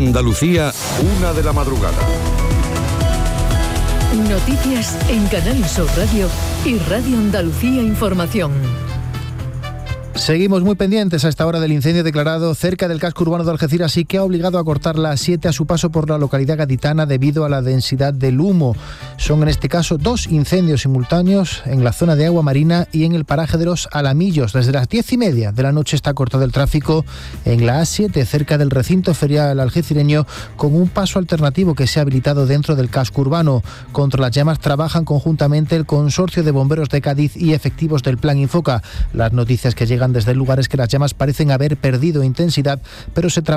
Andalucía, 1 de la madrugada. Noticias en Canal Sur Radio y Radio Andalucía Información. Seguimos muy pendientes a esta hora del incendio declarado cerca del casco urbano de Algeciras y que ha obligado a cortar la A7 a su paso por la localidad gaditana debido a la densidad del humo. Son en este caso 2 incendios simultáneos en la zona de Agua Marina y en el paraje de los Alamillos. Desde las 10:30 de la noche está cortado el tráfico en la A7 cerca del recinto ferial algecireño con un paso alternativo que se ha habilitado dentro del casco urbano. Contra las llamas trabajan conjuntamente el Consorcio de Bomberos de Cádiz y efectivos del Plan Infoca. Las noticias que llegan desde el lugar es que las llamas parecen haber perdido intensidad, pero se